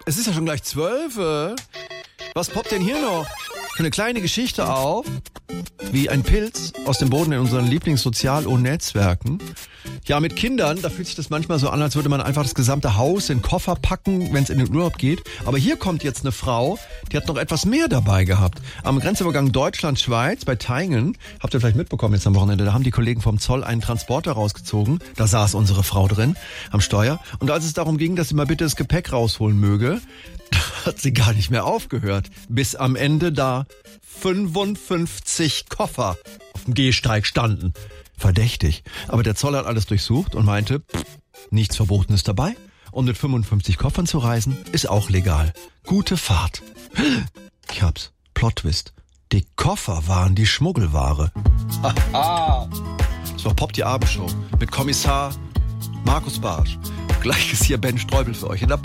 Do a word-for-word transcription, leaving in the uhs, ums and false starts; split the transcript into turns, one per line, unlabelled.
Es ist ja schon gleich zwölf. Was poppt denn hier noch? Für eine kleine Geschichte auf, wie ein Pilz aus dem Boden in unseren Lieblingssozial-O-Netzwerken. Ja, mit Kindern, da fühlt sich das manchmal so an, als würde man einfach das gesamte Haus in den Koffer packen, wenn es in den Urlaub geht. Aber hier kommt jetzt eine Frau, die hat noch etwas mehr dabei gehabt. Am Grenzübergang Deutschland-Schweiz bei Thayngen, habt ihr vielleicht mitbekommen jetzt am Wochenende, da haben die Kollegen vom Zoll einen Transporter rausgezogen. Da saß unsere Frau drin am Steuer. Und als es darum ging, dass sie mal bitte das Gepäck rausholen möge, hat sie gar nicht mehr aufgehört. Bis am Ende da fünfundfünfzig Koffer auf dem Gehsteig standen. Verdächtig. Aber der Zoll hat alles durchsucht und meinte, pff, nichts Verbotenes dabei. Und mit fünfundfünfzig Koffern zu reisen, ist auch legal. Gute Fahrt. Ich hab's. Plot-Twist. Die Koffer waren die Schmuggelware. Haha. Das war Pop die Abendshow mit Kommissar Markus Bartsch. Gleich ist hier Ben Streubel für euch in der